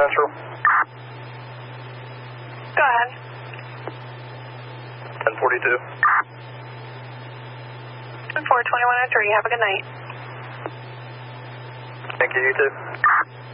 Central? Go ahead. 1042. 42103. Have a good night. Thank you, you too.